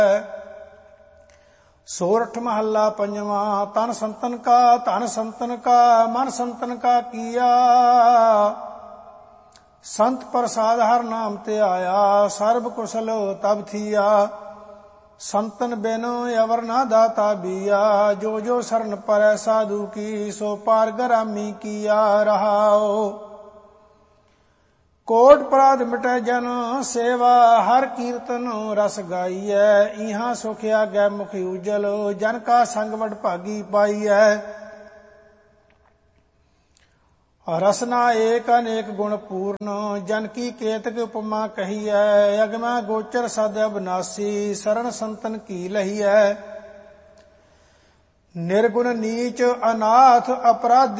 सोरठ महला पंजवा। तन संतन का धन संतन का मन संतन का किया। संत प्रसाद हर नाम ते आया सर्ब कुशल तब थिया। संतन बिनो अवर ना दाता बिया जो जो शरण पर साधु की सो पार गरामी किया रहाओ। कोट अपराध मिटै जन सेवा हर कीर्तन रस गाइयै। इहाँ सुख आगै मुख उजल जन का संग वड भागी पाइयै। रसना एक अनेक गुण पूर्ण जन की केतक उपमा कहियै। अगमै गोचर सद अविनाशी शरण संतन की लहियै। निर्गुण नीच अनाथ अपराधी